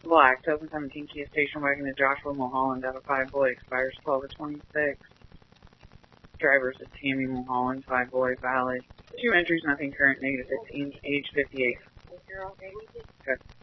Black, 2017 Kia station wagon to Joshua Mulholland out of 5 Boy, expires 12/26. Drivers is Tammy Mulholland, 5 Boy, valid. 2 entries, nothing current, -15, age 58. Is you're okay with it? Okay.